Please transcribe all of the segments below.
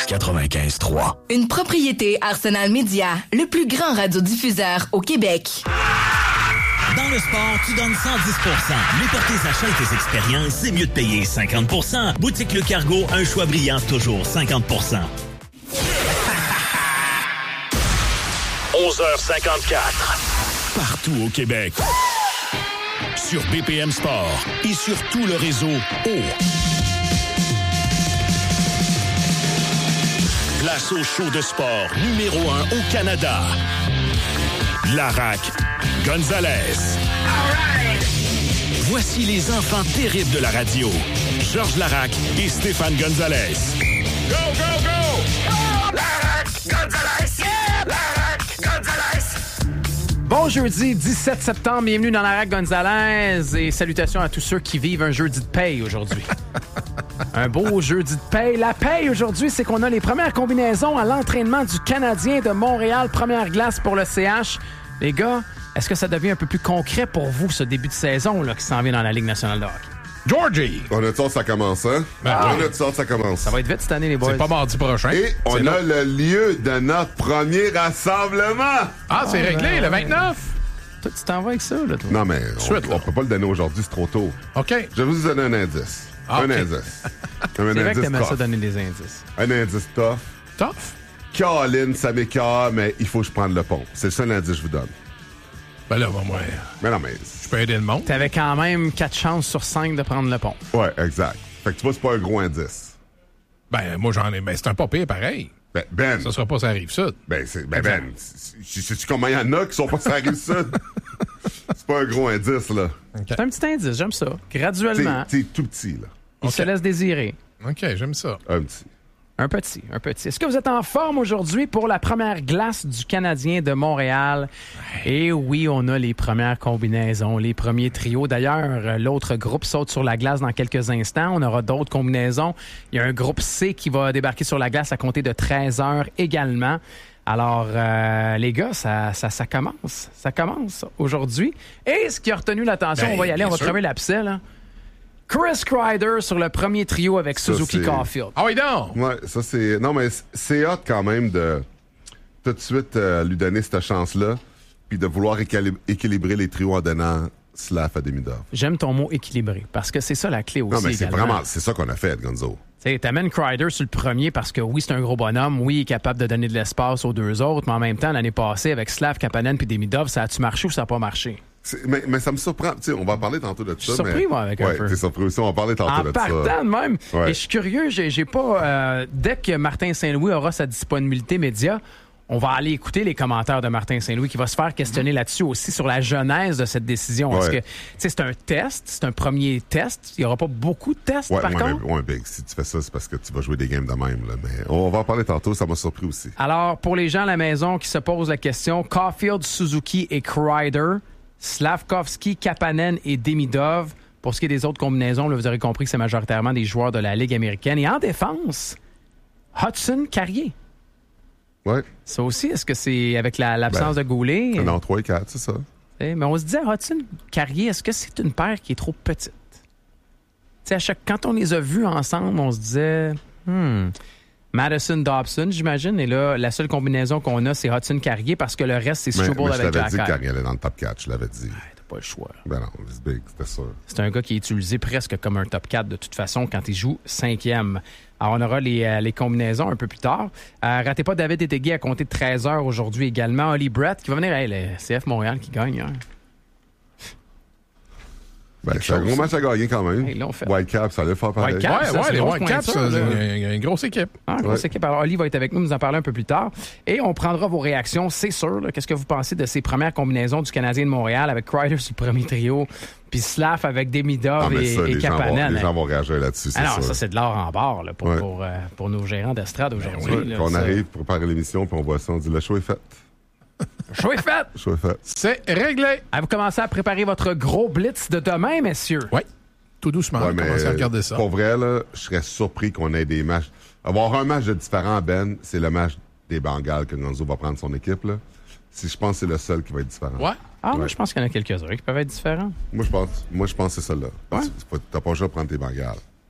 95.3. Une propriété Arsenal Média, le plus grand radiodiffuseur au Québec. Dans le sport, tu donnes 110%. Mais pour tes achats et tes expériences, c'est mieux de payer 50%. Boutique Le Cargo, un choix brillant, toujours 50%. 11h54. Partout au Québec. Sur BPM Sport et sur tout le réseau Place au show de sport numéro 1 au Canada. Larac Gonzalez. Voici les enfants terribles de la radio. Georges Larac et Stéphane Gonzalez. Go, go, go! Oh, Larac Gonzalez! Yeah! Larac Gonzalez! Bon jeudi 17 septembre, bienvenue dans Larac Gonzalez et salutations à tous ceux qui vivent un jeudi de paye aujourd'hui. Un beau jeudi de paye. La paye aujourd'hui, c'est qu'on a les premières combinaisons à l'entraînement du Canadien de Montréal. Première glace pour le CH. Les gars, est-ce que ça devient un peu plus concret pour vous, ce début de saison là, qui s'en vient dans la Ligue nationale de hockey? Georgie! On a de sorte, ça commence, hein? On a de sorte, ça commence. Ça va être vite cette année, les boys. C'est pas mardi prochain. Et on a le lieu de notre premier rassemblement. Ah, c'est réglé, le 29? Toi, tu t'en vas avec ça, là, toi? Non, mais on peut pas le donner aujourd'hui, c'est trop tôt. OK. Je vais vous donner un indice. Un indice. C'est vrai que t'aimais ça donner des indices. Un indice tough. Tough? Caroline, ça m'écœure, mais il faut que je prenne le pont. C'est le seul indice que je vous donne. Ben là, moi, Mais non, mais... je peux aider le monde. T'avais quand même 4 chances sur 5 de prendre le pont. Ouais, exact. Fait que tu vois, c'est pas un gros indice. Ben, moi, j'en ai... Ben, c'est un pas pire pareil. Ben... Ça sera pas ça arrive ça. Sais-tu combien il y en a qui sont pas sur la rive sud? C'est pas un gros indice, là. Okay. C'est un petit indice, j'aime ça. Graduellement. T'es tout petit, là. Il se laisse désirer. OK, j'aime ça. Un petit. Un petit. Est-ce que vous êtes en forme aujourd'hui pour la première glace du Canadien de Montréal? Et oui, on a les premières combinaisons, les premiers trios. D'ailleurs, l'autre groupe saute sur la glace dans quelques instants. On aura d'autres combinaisons. Il y a un groupe C qui va débarquer sur la glace à compter de 13h également. Alors, les gars, ça commence. Ça commence aujourd'hui. Et ce qui a retenu l'attention, on va y aller, on va crever l'abcès, là. Chris Kreider sur le premier trio avec Suzuki Caulfield. Ah oui, donc! Ouais, ça, c'est... Non, mais c'est hot quand même de tout de suite lui donner cette chance-là puis de vouloir équilibrer les trios en donnant Slav à Demidov. J'aime ton mot équilibré parce que c'est ça la clé aussi. Non, mais c'est également. vraiment... C'est ça qu'on a fait, Gonzo. T'amènes Kreider sur le premier parce que oui, c'est un gros bonhomme. Oui, il est capable de donner de l'espace aux deux autres. Mais en même temps, l'année passée, avec Slav, Kapanen puis Demidov, ça a-tu marché ou ça n'a pas marché? Mais ça me surprend. T'sais, on va parler tantôt de ça. Je suis surpris, moi, avec un peu. T'es surpris aussi. On va parler tantôt de ça. En partant de même. Ouais. Et je suis curieux. J'ai pas... dès que Martin Saint-Louis aura sa disponibilité média, on va aller écouter les commentaires de Martin Saint-Louis qui va se faire questionner là-dessus aussi sur la genèse de cette décision. Parce que c'est un test, c'est un premier test. Il n'y aura pas beaucoup de tests, par contre. Oui, Big. Si tu fais ça, c'est parce que tu vas jouer des games de même. Là. Mais on va en parler tantôt. Ça m'a surpris aussi. Alors, pour les gens à la maison qui se posent la question, Caulfield, Suzuki et Kreider, Slavkovski, Kapanen et Demidov. Pour ce qui est des autres combinaisons, là, vous aurez compris que c'est majoritairement des joueurs de la Ligue américaine. Et en défense, Hudson Carrier. Oui. Ça aussi, est-ce que c'est avec l'absence de Goulet? Non, 3 et 4, c'est ça. Mais on se disait, Hudson Carrier, est-ce que c'est une paire qui est trop petite? Quand on les a vus ensemble, on se disait, Madison Dobson, j'imagine. Et là, la seule combinaison qu'on a, c'est Hudson Carrier parce que le reste, c'est Struble avec Jack. Je t'avais dit que Carrier allait dans le top 4, je l'avais dit. T'as pas le choix. Ben non, c'est big, c'était sûr. C'est un gars qui est utilisé presque comme un top 4 de toute façon quand il joue 5e. Alors, on aura les combinaisons un peu plus tard. Ratez pas David Etegui à compter de 13h aujourd'hui également. Oli Brett qui va venir. Le CF Montréal qui gagne. Hein. Ben, c'est un gros match à gagner quand même. Hey, Whitecap, ça allait faire pareil. Les Whitecaps, c'est une grosse équipe. Une grosse équipe. Alors, Oli va être avec nous en parler un peu plus tard. Et on prendra vos réactions, c'est sûr. Là. Qu'est-ce que vous pensez de ces premières combinaisons du Canadien de Montréal avec Kreider sur le premier trio, puis Slav avec Demidov et Kapanen? Les gens vont réagir là-dessus, c'est sûr. Ça, c'est de l'or en barre là, pour nos gérants d'estrade aujourd'hui. On arrive pour préparer l'émission, puis on voit ça, on dit le show est fait. Le show est fait! Le show est fait. C'est réglé! Vous commencez à préparer votre gros blitz de demain, messieurs. Oui. Tout doucement, on commence à regarder ça. Pour vrai, là, je serais surpris qu'on ait des matchs. Avoir un match de différent, Ben, c'est le match des Bengals que Gonzo va prendre son équipe. Là. Je pense que c'est le seul qui va être différent. Ouais. Moi, je pense qu'il y en a quelques-uns qui peuvent être différents. Moi, je pense que c'est ça là. Ouais. T'as pas le choix de prendre tes Bengals.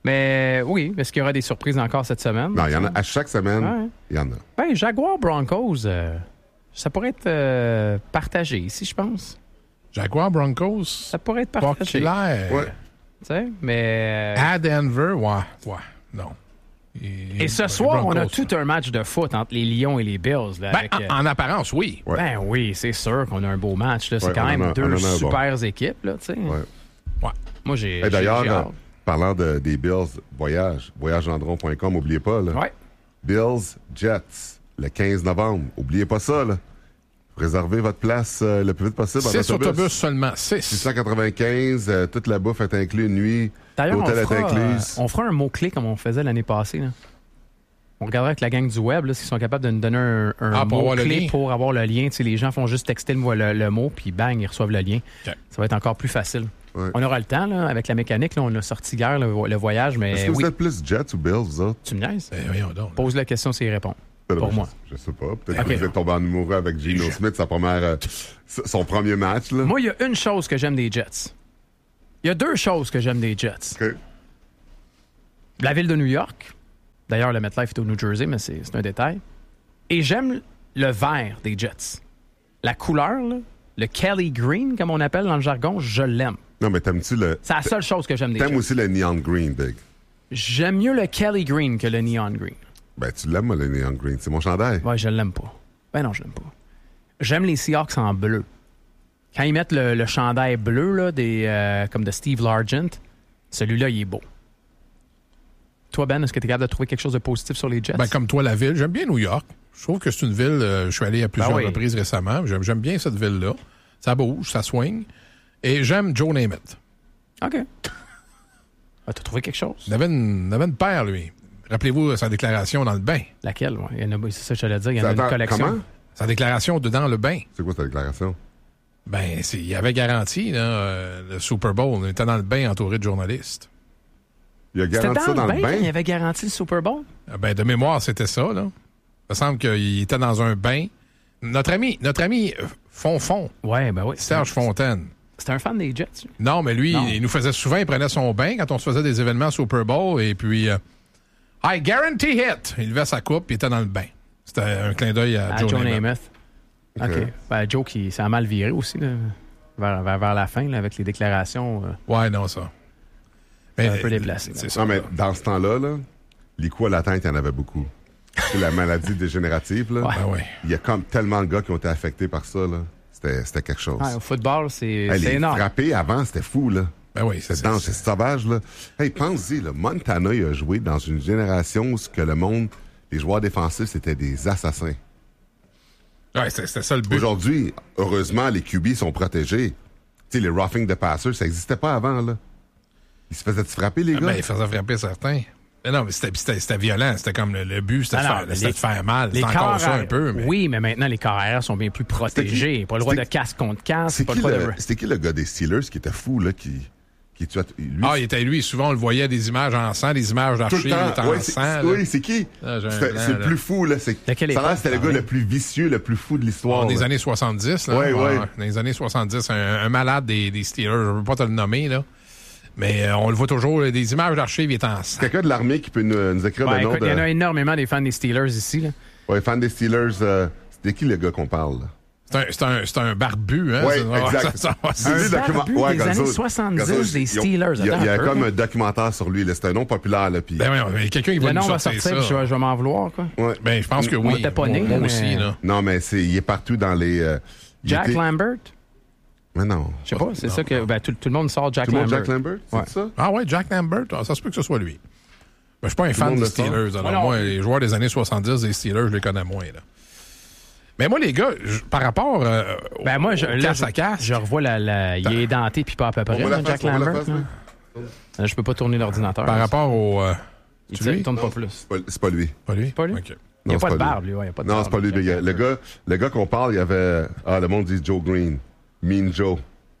Mais oui, est-ce qu'il y aura des surprises encore cette semaine? Non, il y en a. À chaque semaine, il y en a. Ben, Jaguar-Broncos, ça pourrait être partagé ici, je pense. Jaguar-Broncos? Ça pourrait être partagé. Populaire. Ouais. Tu sais, mais... À Denver, ouais, non. Et ce soir, on a tout un match de foot entre les Lions et les Bills. Là, Ben, en apparence, oui. Ouais. Ben oui, c'est sûr qu'on a un beau match. Là. C'est Ouais, quand même deux super super équipes. Là, tu sais. Ouais. Ouais. Moi, j'ai Et d'ailleurs, j'ai hâte. parlant des Bills, voyagegendron.com, n'oubliez pas. Là. Ouais. Bills, Jets, le 15 novembre. Oubliez pas ça. Là. Réservez votre place le plus vite possible. 6 autobus seulement. 6. 695, toute la bouffe est inclue, une nuit. D'ailleurs, l'hôtel est inclus. on fera un mot-clé comme on faisait l'année passée. Là. On regardera avec la gang du web là, s'ils sont capables de nous donner un mot-clé pour avoir le lien. Tu sais, les gens font juste texter le mot, puis bang, ils reçoivent le lien. Okay. Ça va être encore plus facile. Ouais. On aura le temps, là, avec la mécanique. Là, on a sorti hier le voyage, mais Est-ce que oui. vous êtes plus Jets ou Bills, vous autres? Tu me niaises? Voyons donc. Pose la question s'il répond. Pour moi. Je sais pas. Peut-être que vous êtes tombé en amoureux avec Geno Smith, son premier match. Là. Moi, il y a une chose que j'aime des Jets. Il y a deux choses que j'aime des Jets. Okay. La ville de New York. D'ailleurs, le MetLife est au New Jersey, mais c'est un détail. Et j'aime le vert des Jets. La couleur, là, le Kelly Green, comme on appelle dans le jargon, je l'aime. Non, mais t'aimes-tu le... C'est la seule chose que j'aime des Jets. T'aimes aussi le Neon Green, Big? J'aime mieux le Kelly Green que le Neon Green. Ben, tu l'aimes, le Neon Green. C'est mon chandail. Ouais, je l'aime pas. Ben non, je l'aime pas. J'aime les Seahawks en bleu. Quand ils mettent le chandail bleu, là, comme de Steve Largent, celui-là, il est beau. Toi, Ben, est-ce que tu es capable de trouver quelque chose de positif sur les Jets? Ben, comme toi, la ville. J'aime bien New York. Je trouve que c'est une ville... je suis allé à plusieurs reprises récemment. J'aime bien cette ville-là. Ça bouge, ça swing. Et j'aime Joe Namath. OK. Ah, t'as trouvé quelque chose? Il avait une paire, lui. Rappelez-vous sa déclaration dans le bain. Laquelle? Ouais. C'est ça que j'allais dire. Il y en a une collection. Comment? Sa déclaration dans le bain. C'est quoi ta déclaration? Ben, il avait garanti là, le Super Bowl. Il était dans le bain entouré de journalistes. Il a garanti ça dans le bain? Il avait garanti le Super Bowl? Ben, de mémoire, c'était ça, là. Il me semble qu'il était dans un bain. Notre ami Fonfon. Ouais, ben oui. Serge Fontaine. C'était un fan des Jets. Non, mais lui, il nous faisait souvent, il prenait son bain quand on se faisait des événements Super Bowl et puis I guarantee it! Il levait sa coupe et il était dans le bain. C'était un clin d'œil à Joe Namath. OK. Ben, Joe qui s'est mal viré aussi, là, vers la fin, là, avec les déclarations. Ouais, non, ça. Mais, un peu déplacé. C'est ça. Non, mais dans ce temps-là, là, les coups à la tête, il y en avait beaucoup. C'est la maladie dégénérative, là. Ouais. Il y a comme tellement de gars qui ont été affectés par ça, là. C'était quelque chose. Ouais, au football, c'est les énorme. Frapper avant, c'était fou, là. Ben oui, c'est sauvage, là. Hey, pense-y, là, Montana, il a joué dans une génération où les joueurs défensifs, c'était des assassins. Ouais, c'était ça le but. Aujourd'hui, heureusement, les QB sont protégés. Tu sais, les roughing the passer, ça n'existait pas avant, là. Ils se faisaient frapper, les gars? Ben, ils faisaient frapper certains. Mais non, mais c'était violent. C'était comme le but, c'était de faire mal. C'est encore ça un peu. Mais... Oui, mais maintenant, les carrières sont bien plus protégés. Pas le droit de casque contre casque. C'était qui le gars des Steelers qui était fou, là, qui tuait... il était lui. Souvent, on le voyait des images en sang, des images d'archives en sang. Oui, c'est qui? C'est le plus fou, là. C'était le gars le plus vicieux, le plus fou de l'histoire. Dans les années 70, là. Oui. Dans les années 70, un malade des Steelers. Je ne veux pas te le nommer, là. Mais on le voit toujours, des images d'archives, il est en sang. Quelqu'un de l'armée qui peut nous écrire le nom de... Il y en a énormément des fans des Steelers ici. Là. Oui, fans des Steelers. C'était qui le gars qu'on parle? Là? C'est un barbu, hein? Oui, exact. Un barbu des années 70 des Steelers. Il y a comme un documentaire sur lui. C'est un nom populaire. Là, puis... Ben oui, quelqu'un qui va nous sortir ça. Je vais m'en vouloir. Quoi. Ouais. Ben, je pense que oui. On n'était pas né. Moi aussi. Là. Non, mais il est partout dans les... Jack Lambert? Mais non. Je sais pas, c'est ça que tout le monde sort Jack Lambert. Jack Lambert, c'est ça? Ah ouais, Jack Lambert, ça se peut que ce soit lui. Mais je suis pas un fan des Steelers. Alors moi, les joueurs des années 70 des Steelers, je les connais moins. Là. Mais moi, les gars, par rapport au casse à casse... Je revois il est édenté puis pas à peu près, Jack Lambert. Je peux pas tourner l'ordinateur. Par rapport au... il tourne pas plus. C'est pas lui. Pas lui? Pas lui? Okay. Il n'y a pas de barbe, lui. Non, c'est pas lui. Le gars qu'on parle, il y avait... le monde dit Joe Green. Mean Joe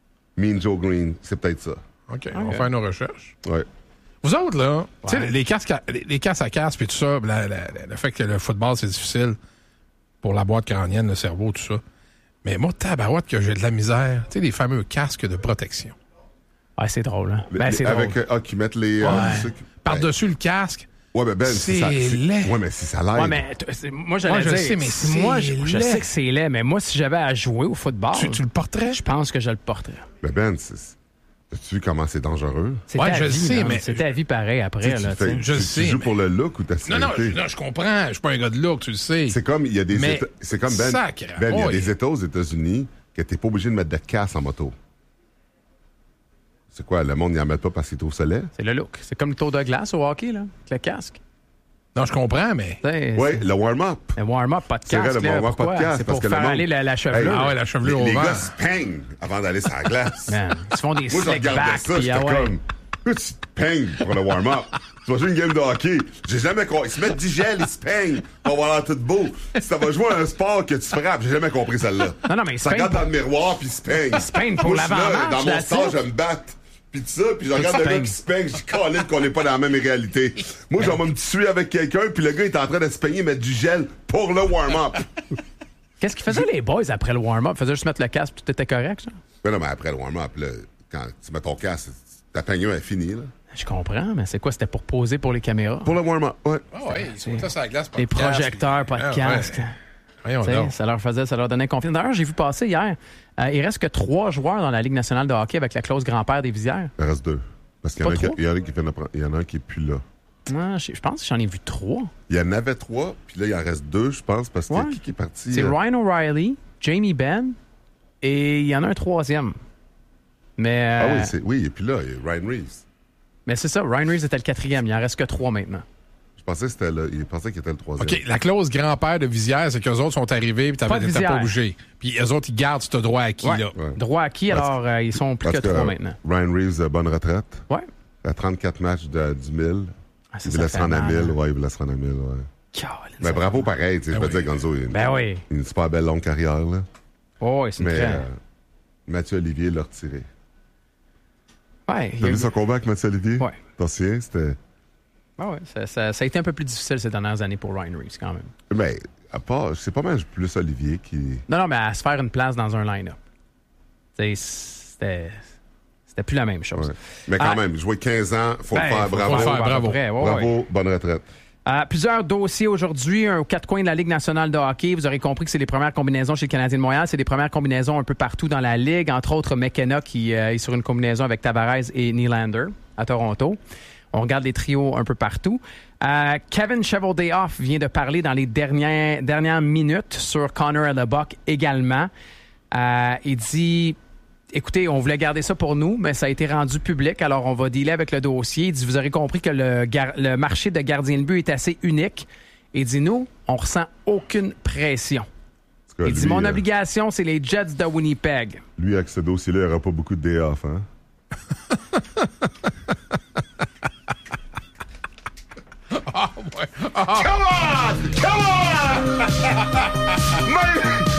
Green, c'est peut-être ça. OK, on va faire nos recherches. Ouais. Vous autres, là, tu sais, les casses à casse puis tout ça, le fait que le football, c'est difficile pour la boîte crânienne, le cerveau, tout ça. Mais moi, tabarouette que j'ai de la misère. Tu sais, les fameux casques de protection. Ouais, c'est drôle, hein? C'est avec, drôle. qui mettent les... Par-dessus le casque. Ouais, mais Ben, c'est laid. Ouais, mais si ça l'aide. Ouais, mais moi, j'allais dire... Je sais que c'est laid, mais moi, si j'avais à jouer au football... Tu le porterais? Je pense que je le porterais. Mais Ben, as-tu vu comment c'est dangereux? Je le sais, mais... C'était à vie pareil après, là, tu sais. Tu joues pour le look ou ta sécurité? Non, je comprends. Je suis pas un gars de look, tu le sais. C'est comme, il y a des États... C'est comme Ben, il y a des États aux États-Unis que t'es pas obligé de mettre de casse en moto. C'est quoi, le monde n'y en met pas parce qu'il est au soleil? C'est le look. C'est comme le tour de glace au hockey, là, avec le casque. Non, je comprends, mais... Oui, le warm-up. Le warm-up, pas de casque. C'est vrai, le warm-up, pas de casque. C'est pour faire aller la chevelure. Ah ouais, la chevelure au vent. Les gars se peignent avant d'aller sur la glace. Ils se font des Moi, je regardais ça, j'étais comme... Tu te peignes pour le warm-up. Tu vas jouer une game de hockey. J'ai jamais compris. Ils se mettent du gel, ils se peignent pour avoir l'air tout beau. Si ça va jouer à un sport que tu frappes, j'ai jamais compris celle-là. Non, mais ils se peignent. Ça regarde dans le miroir, puis ils se peignent. Ils se peignent pour l'avant-match. Dans mon stage, je me batte. Puis tout ça, puis je regarde le gars qui se peigne, je dis qu'on n'est pas dans la même réalité. Moi, je vais me tuer avec quelqu'un, puis le gars est en train de se peigner, mettre du gel pour le warm-up. Qu'est-ce qu'ils faisaient les boys après le warm-up? Ils faisaient juste mettre le casque, tout était correct, ça? Mais non, mais après le warm-up, là, quand tu mets ton casque, ta peignure est finie, là. Je comprends, mais c'est quoi? C'était pour poser pour les caméras? Pour le warm-up, ouais. Ah ouais, ils sont sur la glace, pas les de casque. Les projecteurs, pas de casque. Ouais. Ça leur donnait confiance. D'ailleurs, j'ai vu passer hier, il reste que 3 joueurs dans la Ligue nationale de hockey avec la clause grand-père des Visières. Il reste 2. Parce qu'il y en a un qui est plus là. Je pense que j'en ai vu 3. Il y en avait 3, puis là, il en reste 2, je pense, parce qu'il y a qui est parti? C'est Ryan O'Reilly, Jamie Benn, et il y en a un 3e. Mais, oui, et puis là, il y a Ryan Reeves. Mais c'est ça, Ryan Reeves était le 4e. Il en reste que 3 maintenant. Je pensais il pensait qu'il était le 3e. OK, la clause grand-père de Visière, c'est qu'eux autres sont arrivés puis t'as pas bougé. Puis eux autres, ils gardent ce droit acquis, là. Ouais. Droit acquis, alors ils sont plus que 3 maintenant. Ryan Reeves, bonne retraite. Ouais. À 34 matchs du 1000. Il voulait se rendre à 1000, il voulait se rendre à 1000, Mais bravo pareil, tu sais, je veux dire, Gonzo, il a une super belle longue carrière, là. Oui, c'est très... Mathieu Olivier l'a retiré. Ouais. T'as vu son combat avec Mathieu Olivier? Ouais. T'en souviens? C'était... Ah ouais, ça a été un peu plus difficile ces dernières années pour Ryan Reeves, quand même. Mais, à part, c'est pas mal plus Olivier qui... Non, mais à se faire une place dans un line-up. C'était plus la même chose. Ouais. Mais quand même, jouer 15 ans, faut le faire. Bravo. Bravo, bonne retraite. Plusieurs dossiers aujourd'hui, aux 4 coins de la Ligue nationale de hockey. Vous aurez compris que c'est les premières combinaisons chez le Canadien de Montréal. C'est les premières combinaisons un peu partout dans la Ligue. Entre autres, McKenna qui est sur une combinaison avec Tavares et Nylander à Toronto. On regarde les trios un peu partout. Kevin Cheveldayoff vient de parler dans les dernières minutes sur Connor Hellebuyck également. Il dit... Écoutez, on voulait garder ça pour nous, mais ça a été rendu public, alors on va dealer avec le dossier. Il dit, vous aurez compris que le marché de gardien de but est assez unique. Il dit, nous, on ressent aucune pression. Il dit, mon obligation, c'est les Jets de Winnipeg. Lui, avec ce dossier-là, il n'y aura pas beaucoup de day off, hein? Come on! Come on!